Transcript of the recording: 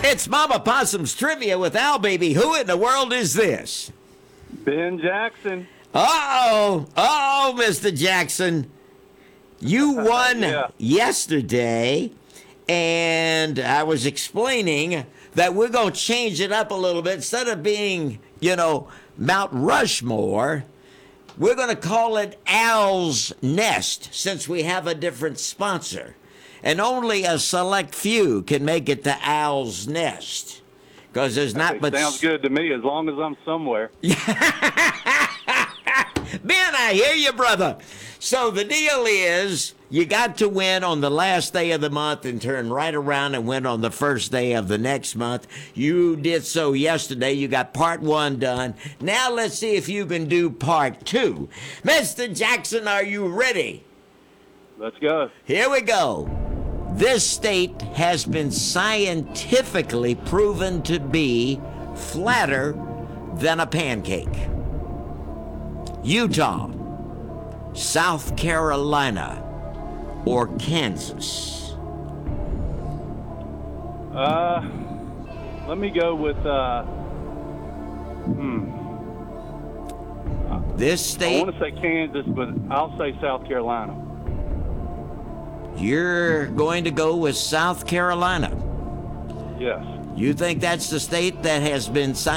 It's Mama Possum's Trivia with Al, baby. Who in the world is this? Ben Jackson. Oh, Mr. Jackson. You won Yeah. yesterday, and I was explaining that we're going to change it up a little bit. Instead of being, Mount Rushmore, we're going to call it Al's Nest since we have a different sponsor. And only a select few can make it to Al's Nest. Because there's not much. Sounds good to me as long as I'm somewhere. Ben, I hear you, brother. So the deal is you got to win on the last day of the month and turn right around and win on the first day of the next month. You did so yesterday. You got part one done. Now let's see if you can do part two. Mr. Jackson, are you ready? Let's go. Here we go. This state has been scientifically proven to be flatter than a pancake. Utah, South Carolina, or Kansas? Let me go with This I state, want to say Kansas, but I'll say South Carolina. you're going to go with South Carolina. Yes. You think that's the state that has been